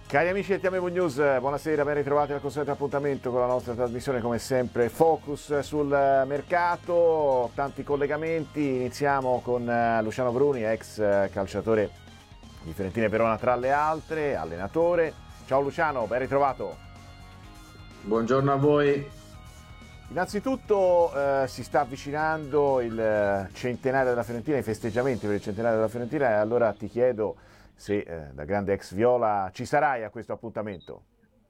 Cari amici del TMV News, buonasera, ben ritrovati al consueto appuntamento con la nostra trasmissione, come sempre focus sul mercato, tanti collegamenti. Iniziamo con Luciano Bruni, ex calciatore di Fiorentina e Verona tra le altre, allenatore. Ciao Luciano, ben ritrovato. Buongiorno a voi. Innanzitutto si sta avvicinando il centenario della Fiorentina, i festeggiamenti per il centenario della Fiorentina, e allora ti chiedo se da grande ex viola ci sarai a questo appuntamento.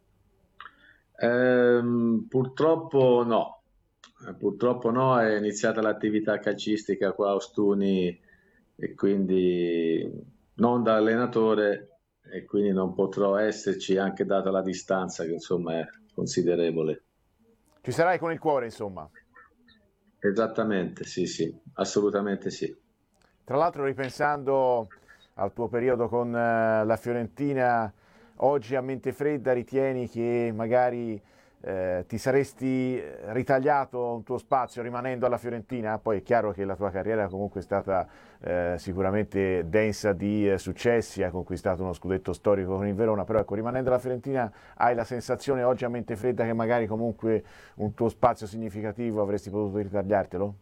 Purtroppo no. Purtroppo no, è iniziata l'attività calcistica qua a Ostuni e quindi non da allenatore, e quindi non potrò esserci, anche data la distanza che insomma è considerevole. Ci sarai con il cuore, insomma. Esattamente, sì, sì, assolutamente sì. Tra l'altro, ripensando al tuo periodo con la Fiorentina, oggi a mente fredda ritieni che magari ti saresti ritagliato un tuo spazio rimanendo alla Fiorentina? Poi è chiaro che la tua carriera comunque è stata sicuramente densa di successi, hai conquistato uno scudetto storico con il Verona, però ecco, rimanendo alla Fiorentina hai la sensazione oggi a mente fredda che magari comunque un tuo spazio significativo avresti potuto ritagliartelo?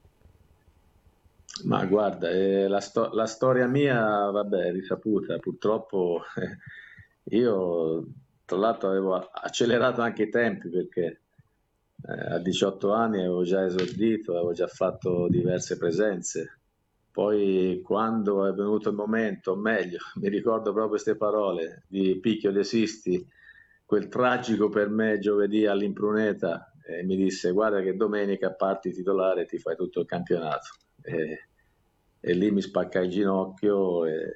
Ma guarda, la storia mia, vabbè, è risaputa. Purtroppo io, tra l'altro, avevo accelerato anche i tempi perché a 18 anni avevo già esordito, avevo già fatto diverse presenze. Poi, quando è venuto il momento, o meglio, mi ricordo proprio queste parole di Picchio De Sisti, quel tragico per me giovedì all'Impruneta, e mi disse: guarda che domenica parti titolare e ti fai tutto il campionato. E lì mi spaccai il ginocchio, e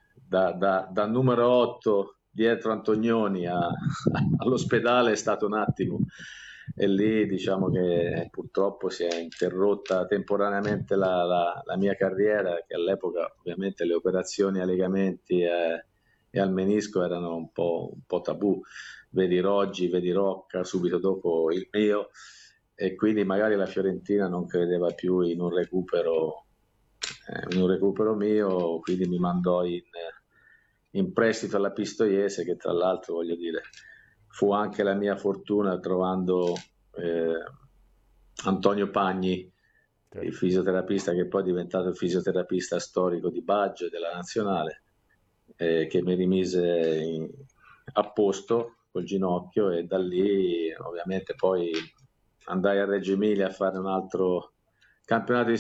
da numero 8 dietro Antonioni all'ospedale è stato un attimo, e lì diciamo che purtroppo si è interrotta temporaneamente la mia carriera, che all'epoca ovviamente le operazioni ai legamenti e al menisco erano un po' tabù. Vedi Roggi, vedi Rocca subito dopo il mio, e quindi magari la Fiorentina non credeva più in un recupero mio, quindi mi mandò in prestito alla Pistoiese, che tra l'altro, voglio dire, fu anche la mia fortuna trovando eh, Antonio Pagni, il Certo. fisioterapista che poi è diventato il fisioterapista storico di Baggio e della Nazionale, che mi rimise a posto col ginocchio, e da lì ovviamente poi andai a Reggio Emilia a fare un altro campionato di